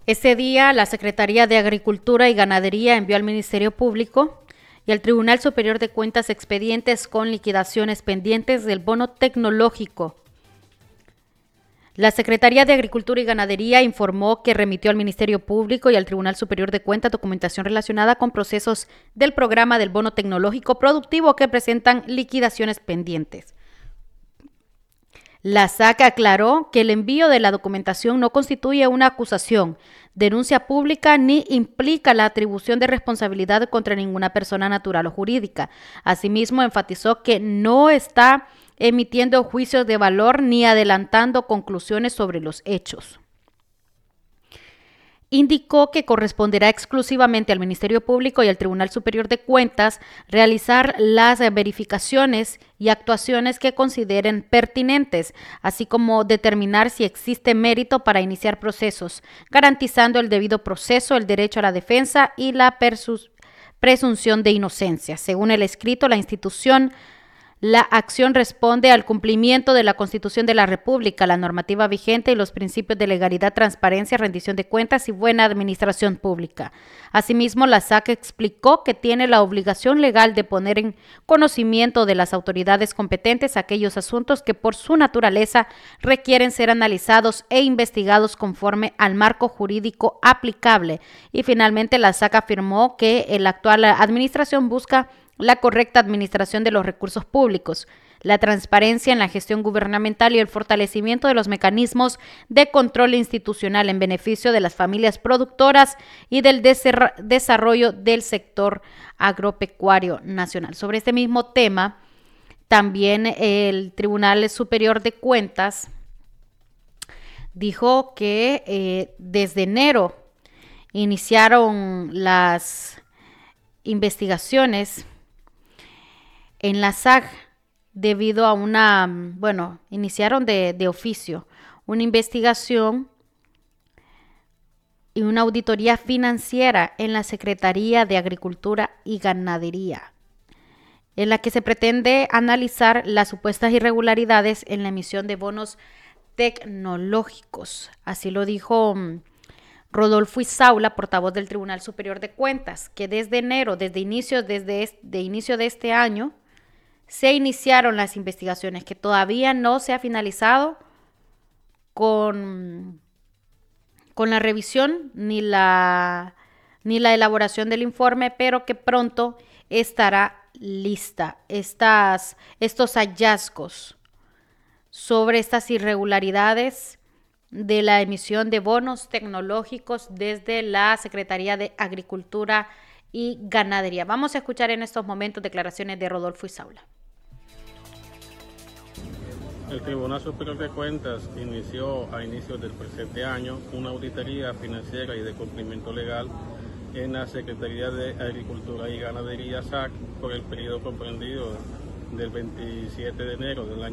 Ese día, la Secretaría de Agricultura y Ganadería envió al Ministerio Público y al Tribunal Superior de Cuentas expedientes con liquidaciones pendientes del bono tecnológico. La Secretaría de Agricultura y Ganadería informó que remitió al Ministerio Público y al Tribunal Superior de Cuentas documentación relacionada con procesos del programa del bono tecnológico productivo que presentan liquidaciones pendientes. La SAC aclaró que el envío de la documentación no constituye una acusación, denuncia pública ni implica la atribución de responsabilidad contra ninguna persona natural o jurídica. Asimismo, enfatizó que no está emitiendo juicios de valor ni adelantando conclusiones sobre los hechos. Indicó que corresponderá exclusivamente al Ministerio Público y al Tribunal Superior de Cuentas realizar las verificaciones y actuaciones que consideren pertinentes, así como determinar si existe mérito para iniciar procesos, garantizando el debido proceso, el derecho a la defensa y la presunción de inocencia. Según el escrito, la acción responde al cumplimiento de la Constitución de la República, la normativa vigente y los principios de legalidad, transparencia, rendición de cuentas y buena administración pública. Asimismo, la SAC explicó que tiene la obligación legal de poner en conocimiento de las autoridades competentes aquellos asuntos que por su naturaleza requieren ser analizados e investigados conforme al marco jurídico aplicable. Y finalmente, la SAC afirmó que la actual administración busca la correcta administración de los recursos públicos, la transparencia en la gestión gubernamental y el fortalecimiento de los mecanismos de control institucional en beneficio de las familias productoras y del desarrollo del sector agropecuario nacional. Sobre este mismo tema, también el Tribunal Superior de Cuentas dijo que desde enero iniciaron las investigaciones en la SAC debido a iniciaron de oficio una investigación y una auditoría financiera en la Secretaría de Agricultura y Ganadería, en la que se pretende analizar las supuestas irregularidades en la emisión de bonos tecnológicos. Así lo dijo Rodolfo Isaula, portavoz del Tribunal Superior de Cuentas, que desde enero, desde inicio de este año, se iniciaron las investigaciones, que todavía no se ha finalizado con la revisión ni la elaboración del informe, pero que pronto estará lista estos hallazgos sobre estas irregularidades de la emisión de bonos tecnológicos desde la Secretaría de Agricultura y Ganadería. Vamos a escuchar en estos momentos declaraciones de Rodolfo Isaula. El Tribunal Superior de Cuentas inició a inicios del presente año una auditoría financiera y de cumplimiento legal en la Secretaría de Agricultura y Ganadería, SAC, por el periodo comprendido del 27 de enero del año